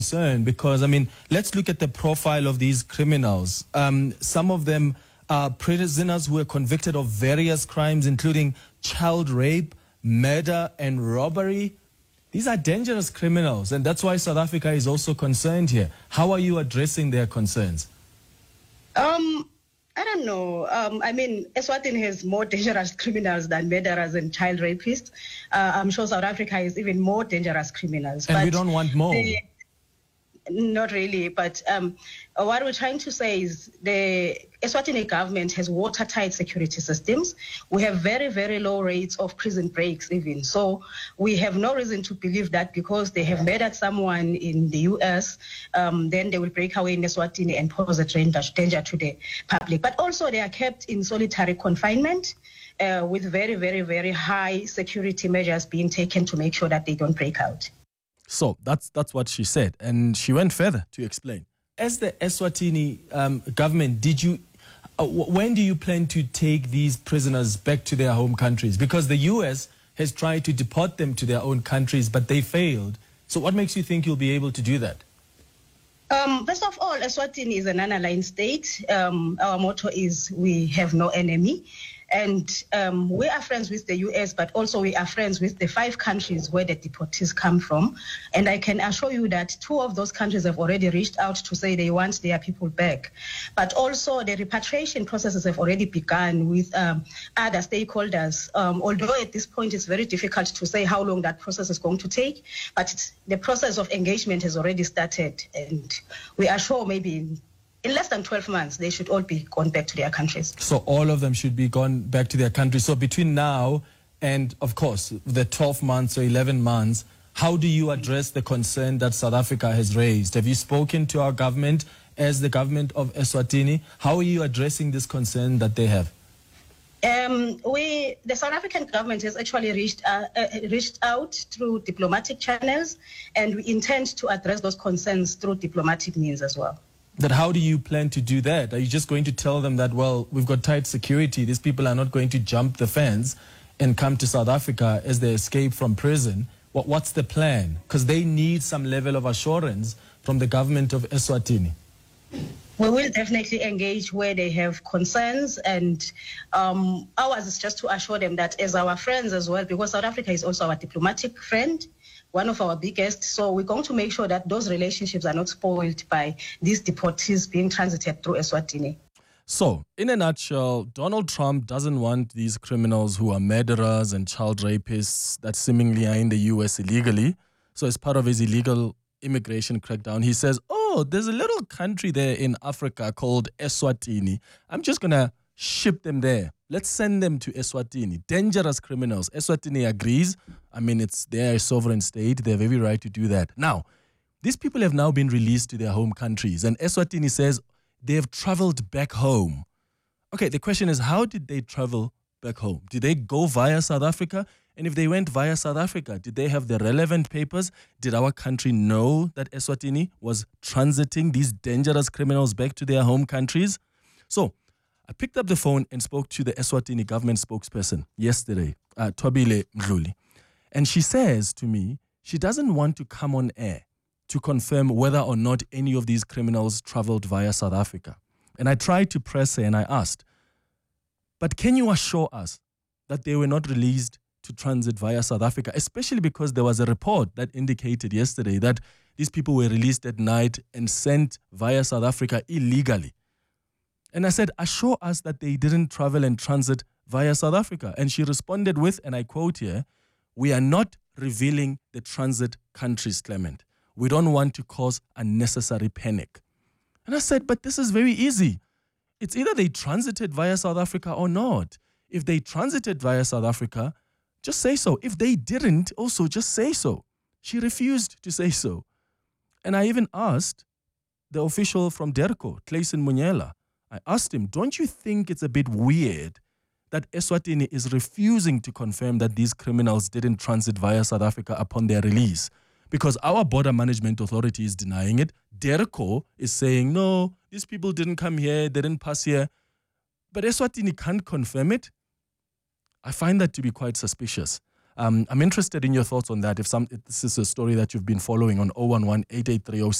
concern because, I mean, let's look at the profile of these criminals. Some of them are prisoners who were convicted of various crimes, including child rape, murder, and robbery. These are dangerous criminals, and that's why South Africa is also concerned here. How are you addressing their concerns? I don't know. I mean, Eswatini has more dangerous criminals than murderers and child rapists. I'm sure South Africa has even more dangerous criminals. And we don't want more. Not really, but what we're trying to say is the Eswatini government has watertight security systems. We have very, very low rates of prison breaks even. So we have no reason to believe that because they have murdered someone in the US, then they will break away in Eswatini and pose a danger to the public. But also they are kept in solitary confinement with very, very, very high security measures being taken to make sure that they don't break out. So that's what she said, and she went further to explain. As the Eswatini government, when do you plan to take these prisoners back to their home countries? Because the US has tried to deport them to their own countries, but they failed. So what makes you think you'll be able to do that? First of all, Eswatini is an unaligned state. Our motto is we have no enemy. And we are friends with the US, but also we are friends with the 5 countries where the deportees come from. And I can assure you that 2 of those countries have already reached out to say they want their people back. But also the repatriation processes have already begun with other stakeholders. Although at this point it's very difficult to say how long that process is going to take, but the process of engagement has already started. And we are sure maybe in less than 12 months, they should all be gone back to their countries. So all of them should be gone back to their countries. So between now and, of course, the 12 months or 11 months, how do you address the concern that South Africa has raised? Have you spoken to our government as the government of Eswatini? How are you addressing this concern that they have? The South African government has actually reached out through diplomatic channels, and we intend to address those concerns through diplomatic means as well. But how do you plan to do that? Are you just going to tell them that, well, we've got tight security, these people are not going to jump the fence and come to South Africa as they escape from prison? What's the plan? Because they need some level of assurance from the government of Eswatini. We will definitely engage where they have concerns, and ours is just to assure them that as our friends as well, because South Africa is also our diplomatic friend, one of our biggest. So we're going to make sure that those relationships are not spoiled by these deportees being transited through Eswatini. So, in a nutshell, Donald Trump doesn't want these criminals who are murderers and child rapists that seemingly are in the US illegally. So as part of his illegal immigration crackdown, he says, oh, there's a little country there in Africa called Eswatini. I'm just going to ship them there. Let's send them to Eswatini. Dangerous criminals. Eswatini agrees. I mean, it's their sovereign state. They have every right to do that. Now, these people have now been released to their home countries, and Eswatini says they have traveled back home. Okay, the question is, how did they travel back home? Did they go via South Africa? And if they went via South Africa, did they have the relevant papers? Did our country know that Eswatini was transiting these dangerous criminals back to their home countries? So, I picked up the phone and spoke to the Eswatini government spokesperson yesterday, Thobile Mdluli. And she says to me, she doesn't want to come on air to confirm whether or not any of these criminals traveled via South Africa. And I tried to press her and I asked, but can you assure us that they were not released to transit via South Africa, especially because there was a report that indicated yesterday that these people were released at night and sent via South Africa illegally. And I said, assure us that they didn't travel and transit via South Africa. And she responded with, and I quote here, we are not revealing the transit countries, Clement. We don't want to cause unnecessary panic. And I said, but this is very easy. It's either they transited via South Africa or not. If they transited via South Africa, just say so. If they didn't, also just say so. She refused to say so. And I even asked the official from DERCO, Clayson Munyela, I asked him, don't you think it's a bit weird that Eswatini is refusing to confirm that these criminals didn't transit via South Africa upon their release? Because our border management authority is denying it. DERCO is saying, no, these people didn't come here, they didn't pass here. But Eswatini can't confirm it. I find that to be quite suspicious. I'm interested in your thoughts on that. If this is a story that you've been following on 011 883